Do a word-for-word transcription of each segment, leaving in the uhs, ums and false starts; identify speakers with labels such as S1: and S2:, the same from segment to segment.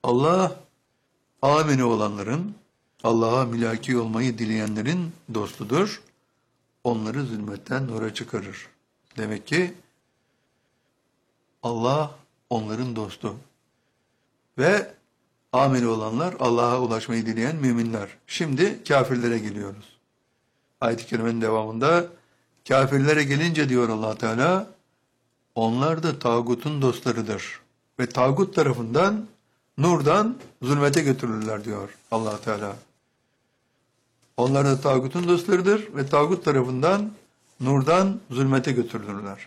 S1: Allah, amine olanların, Allah'a mülaki olmayı dileyenlerin dostudur. Onları zulmetten nura çıkarır. Demek ki Allah onların dostu. Ve amine olanlar Allah'a ulaşmayı dileyen müminler. Şimdi kafirlere geliyoruz. Ayet-i kerimenin devamında kafirlere gelince diyor Allah Teala, onlar da tağutun dostlarıdır. Ve tağut tarafından nurdan zulmete götürürler diyor Allah Teala. Onlar da tağutun dostlarıdır ve tağut tarafından nurdan zulmete götürülürler.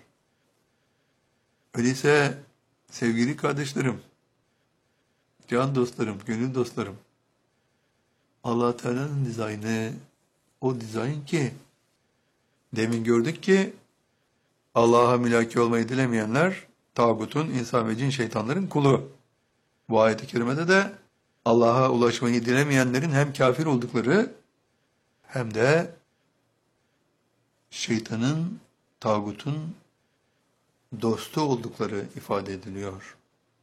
S1: Öyleyse sevgili kardeşlerim, can dostlarım, gönül dostlarım, Allah Teala'nın dizaynı o dizayn ki demin gördük ki Allah'a mülaki olmayı dilemeyenler tağutun, insan ve cin şeytanların kulu. Bu ayet-i kerimede de Allah'a ulaşmayı dilemeyenlerin hem kafir oldukları hem de şeytanın, tağutun dostu oldukları ifade ediliyor.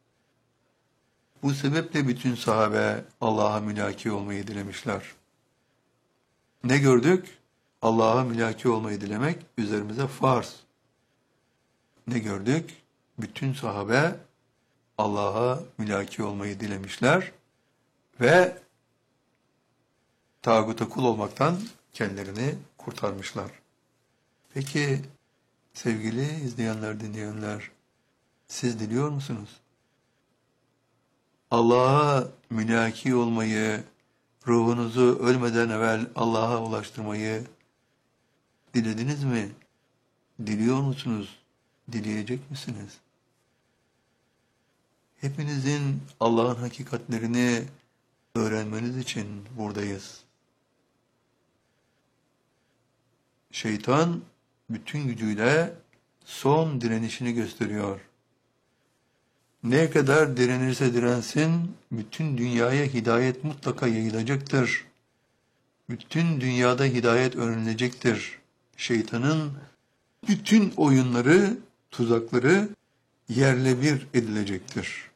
S1: Bu sebeple bütün sahabe Allah'a mülaki olmayı dilemişler. Ne gördük? Allah'a mülaki olmayı dilemek üzerimize farz. Ne gördük? Bütün sahabe Allah'a mülaki olmayı dilemişler ve tağuta kul olmaktan kendilerini kurtarmışlar. Peki sevgili izleyenler, dinleyenler, siz diliyor musunuz? Allah'a mülaki olmayı, ruhunuzu ölmeden evvel Allah'a ulaştırmayı dilediniz mi? Diliyor musunuz? Dileyecek misiniz? Hepinizin Allah'ın hakikatlerini öğrenmeniz için buradayız. Şeytan bütün gücüyle son direnişini gösteriyor. Ne kadar direnirse dirensin, bütün dünyaya hidayet mutlaka yayılacaktır. Bütün dünyada hidayet öğrenilecektir. Şeytanın bütün oyunları, tuzakları yerle bir edilecektir.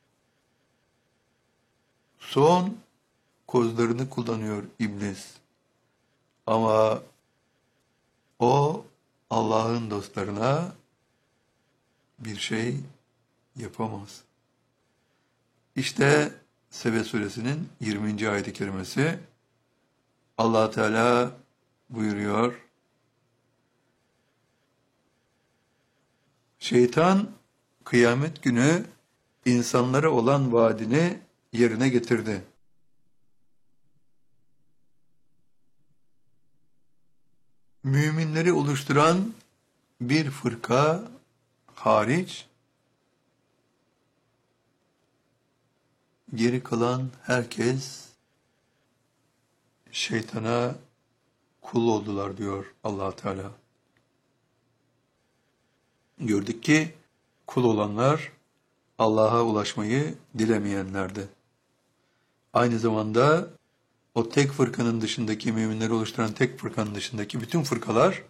S1: Son kozlarını kullanıyor iblis. Ama o Allah'ın dostlarına bir şey yapamaz. İşte Sebe suresinin yirminci ayet-i kerimesi Allah Teala buyuruyor. Şeytan kıyamet günü insanlara olan vaadini yerine getirdi. Müminleri oluşturan bir fırka hariç geri kalan herkes şeytana kul oldular diyor Allah Teala. Gördük ki kul olanlar Allah'a ulaşmayı dilemeyenlerdi. Aynı zamanda o tek fırkanın dışındaki, müminleri oluşturan tek fırkanın dışındaki bütün fırkalar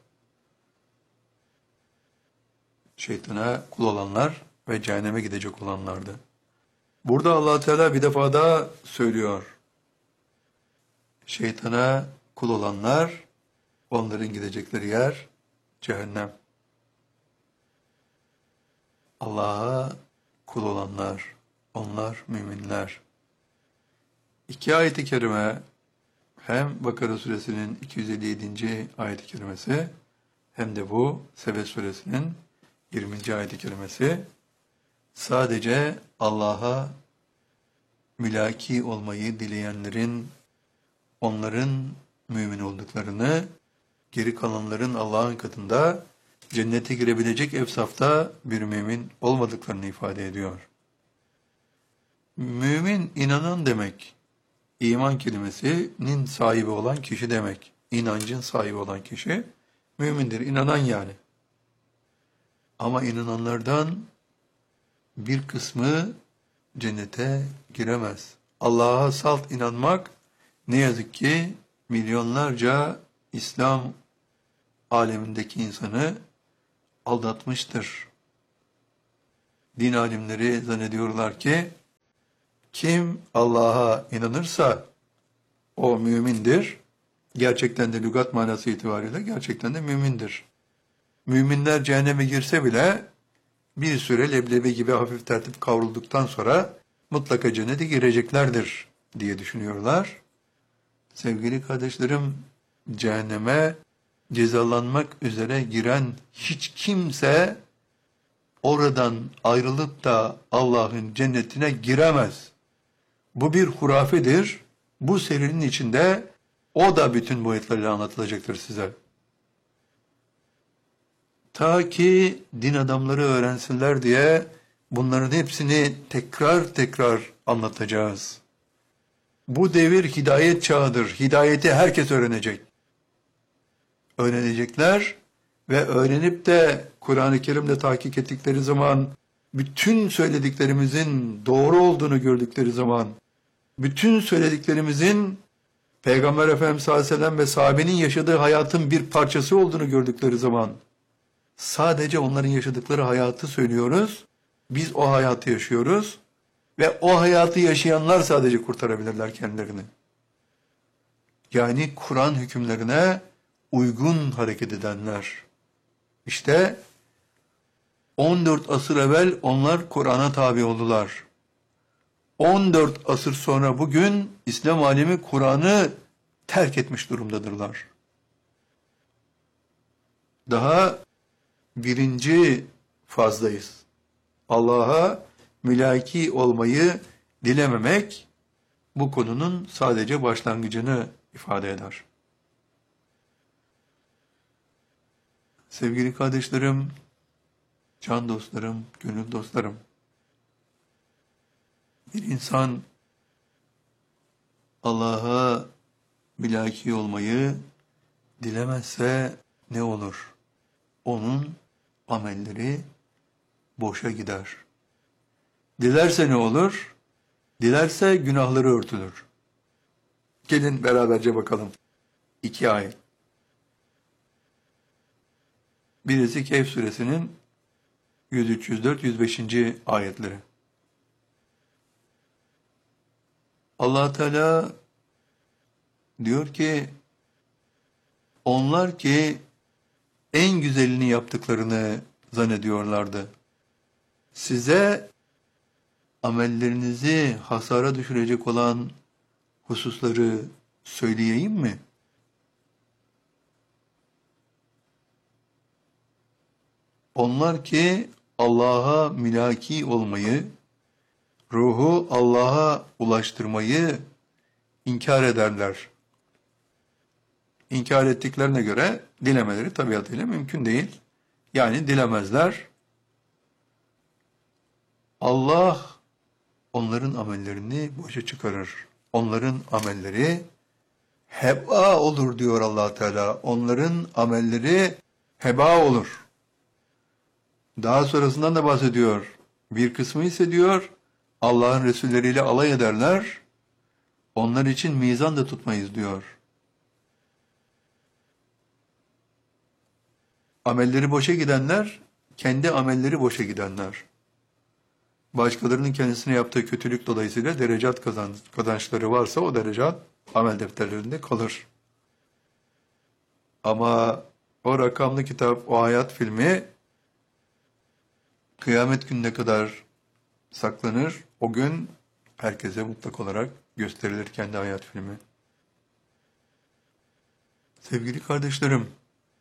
S1: şeytana kul olanlar ve cehenneme gidecek olanlardı. Burada Allah Teala bir defa daha söylüyor. Şeytana kul olanlar, onların gidecekleri yer cehennem. Allah'a kul olanlar, onlar müminler. İki ayet-i kerime, hem Bakara suresinin iki yüz elli yedinci ayet-i kerimesi, hem de bu Sebe suresinin yirminci ayet-i kerimesi, sadece Allah'a mülaki olmayı dileyenlerin, onların mümin olduklarını, geri kalanların Allah'ın katında cennete girebilecek evsafta bir mümin olmadıklarını ifade ediyor. Mümin inanan demek, iman kelimesinin sahibi olan kişi demek. İnancın sahibi olan kişi mümindir, inanan yani. Ama inananlardan bir kısmı cennete giremez. Allah'a salt inanmak ne yazık ki milyonlarca İslam alemindeki insanı aldatmıştır. Din alimleri zannediyorlar ki Kim Allah'a inanırsa o mümindir. Gerçekten de lügat manası itibariyle gerçekten de mümindir. Müminler cehenneme girse bile bir süre leblebi gibi hafif tertip kavrulduktan sonra mutlaka cennete gireceklerdir diye düşünüyorlar. Sevgili kardeşlerim, cehenneme cezalanmak üzere giren hiç kimse oradan ayrılıp da Allah'ın cennetine giremez. Bu bir hurafedir. Bu serinin içinde o da bütün boyutlarıyla anlatılacaktır size. Ta ki din adamları öğrensinler diye bunların hepsini tekrar tekrar anlatacağız. Bu devir hidayet çağıdır. Hidayeti herkes öğrenecek. Öğrenecekler ve öğrenip de Kur'an-ı Kerim'de tahkik ettikleri zaman, bütün söylediklerimizin doğru olduğunu gördükleri zaman, bütün söylediklerimizin Peygamber Efendimiz sallallahu aleyhi ve sellem ve sahabenin yaşadığı hayatın bir parçası olduğunu gördükleri zaman, sadece onların yaşadıkları hayatı söylüyoruz, biz o hayatı yaşıyoruz ve o hayatı yaşayanlar sadece kurtarabilirler kendilerini. Yani Kur'an hükümlerine uygun hareket edenler. İşte on dört asır evvel onlar Kur'an'a tabi oldular. on dört asır sonra bugün İslam alemi Kur'an'ı terk etmiş durumdadırlar. Daha birinci fazdayız. Allah'a mülaki olmayı dilememek bu konunun sadece başlangıcını ifade eder. Sevgili kardeşlerim, can dostlarım, gönül dostlarım, bir insan Allah'a mülaki olmayı dilemezse ne olur? Onun amelleri boşa gider. Dilerse ne olur? Dilerse günahları örtülür. Gelin beraberce bakalım. İki ayet. Birisi Kehf suresinin yüz üç, yüz dört, yüz beş. ayetleri. Allah Teala diyor ki, onlar ki en güzelini yaptıklarını zannediyorlardı. Size amellerinizi hasara düşürecek olan hususları söyleyeyim mi? Onlar ki Allah'a mülaki olmayı, ruhu Allah'a ulaştırmayı inkar ederler. İnkar ettiklerine göre dilemeleri tabiatıyla mümkün değil. Yani dilemezler. Allah onların amellerini boşa çıkarır. Onların amelleri heba olur diyor Allah Teala. Onların amelleri heba olur. Daha sonrasından da bahsediyor. Bir kısmı ise diyor, Allah'ın Resulleriyle alay ederler. Onlar için mizan da tutmayız diyor. Amelleri boşa gidenler, kendi amelleri boşa gidenler. Başkalarının kendisine yaptığı kötülük dolayısıyla derecat kazançları varsa o derecat amel defterlerinde kalır. Ama o rakamlı kitap, o hayat filmi kıyamet gününe kadar saklanır. O gün herkese mutlak olarak gösterilir kendi hayat filmi. Sevgili kardeşlerim,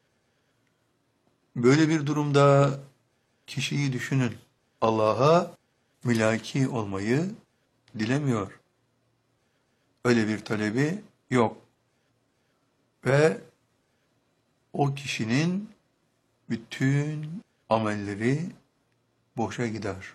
S1: böyle bir durumda kişiyi düşünün. Allah'a mülaki olmayı dilemiyor. Öyle bir talebi yok. Ve o kişinin bütün amelleri boşa gider.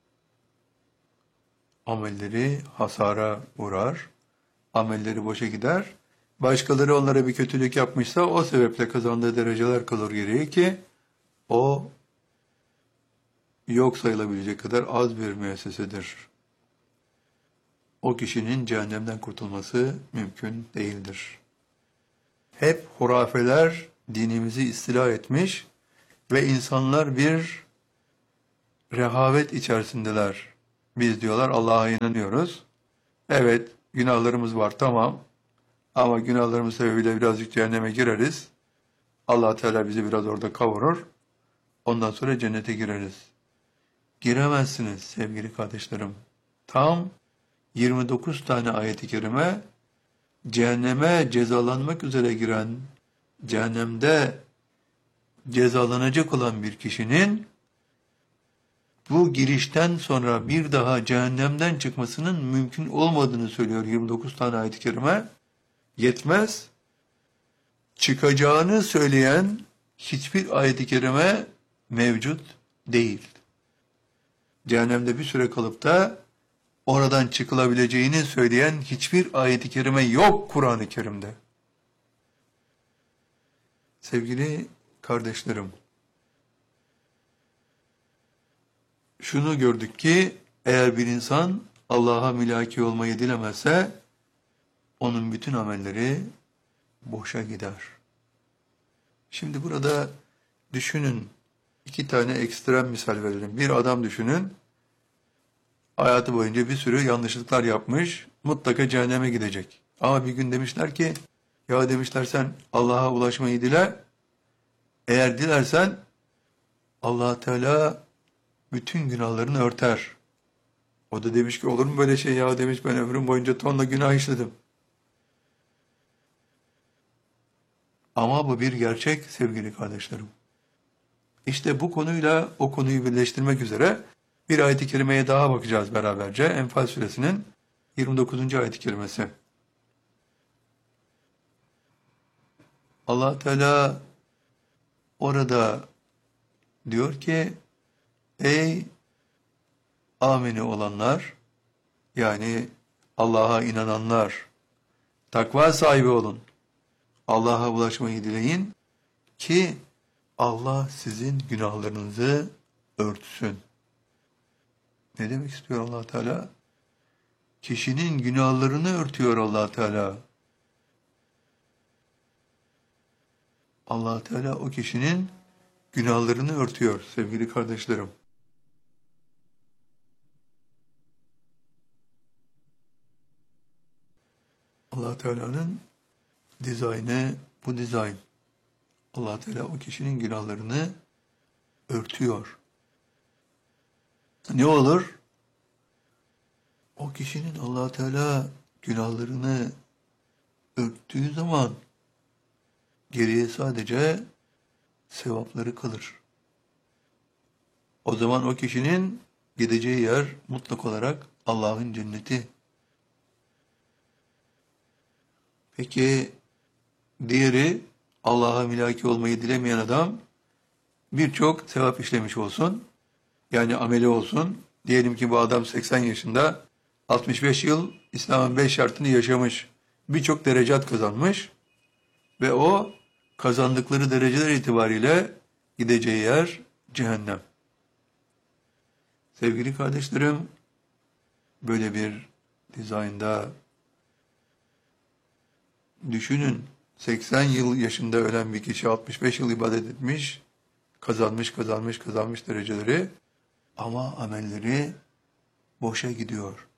S1: Amelleri hasara uğrar. Amelleri boşa gider. Başkaları onlara bir kötülük yapmışsa o sebeple kazandığı dereceler kalır geriye ki o yok sayılabilecek kadar az bir müessesedir. O kişinin cehennemden kurtulması mümkün değildir. Hep hurafeler dinimizi istila etmiş ve insanlar bir rehavet içerisindeler. Biz diyorlar Allah'a inanıyoruz. Evet, günahlarımız var, tamam. Ama günahlarımız sebebiyle birazcık cehenneme gireriz. Allah Teala bizi biraz orada kavurur. Ondan sonra cennete gireriz. Giremezsiniz sevgili kardeşlerim. Tam yirmi dokuz tane ayet-i kerime cehenneme cezalanmak üzere giren, cehennemde cezalanacak olan bir kişinin bu girişten sonra bir daha cehennemden çıkmasının mümkün olmadığını söylüyor yirmi dokuz tane ayet-i kerime. Yetmez, çıkacağını söyleyen hiçbir ayet-i kerime mevcut değil. Cehennemde bir süre kalıp da oradan çıkılabileceğini söyleyen hiçbir ayet-i kerime yok Kur'an-ı Kerim'de. Sevgili kardeşlerim, şunu gördük ki eğer bir insan Allah'a mülaki olmayı dilemezse onun bütün amelleri boşa gider. Şimdi burada düşünün, iki tane ekstrem misal verelim. Bir adam düşünün, hayatı boyunca bir sürü yanlışlıklar yapmış, mutlaka cehenneme gidecek. Ama bir gün demişler ki, ya demişler sen Allah'a ulaşmayı dile, eğer dilersen Allah Teala bütün günahlarını örter. O da demiş ki olur mu böyle şey ya, demiş ben ömrüm boyunca tonla günah işledim. Ama bu bir gerçek sevgili kardeşlerim. İşte bu konuyla o konuyu birleştirmek üzere bir ayet-i kerimeye daha bakacağız beraberce. Enfal suresinin yirmi dokuzuncu ayet-i kerimesi. Allah Teala orada diyor ki ey amini olanlar, yani Allah'a inananlar, takva sahibi olun. Allah'a ulaşmayı dileyin ki Allah sizin günahlarınızı örtsün. Ne demek istiyor Allah Teala? Kişinin günahlarını örtüyor Allah Teala. Allah Teala o kişinin günahlarını örtüyor sevgili kardeşlerim. Allah Teala'nın dizaynı bu dizayn. Allah Teala o kişinin günahlarını örtüyor. Ne olur? O kişinin Allah Teala günahlarını örttüğü zaman geriye sadece sevapları kalır. O zaman o kişinin gideceği yer mutlak olarak Allah'ın cenneti. Peki diğeri, Allah'a mülaki olmayı dilemeyen adam birçok sevap işlemiş olsun, yani ameli olsun. Diyelim ki bu adam seksen yaşında, altmış beş yıl İslam'ın beş şartını yaşamış, birçok derecat kazanmış ve o kazandıkları dereceler itibariyle gideceği yer cehennem. Sevgili kardeşlerim, böyle bir dizaynda düşünün, seksen yıl yaşında ölen bir kişi altmış beş yıl ibadet etmiş, kazanmış, kazanmış, kazanmış dereceleri ama amelleri boşa gidiyor.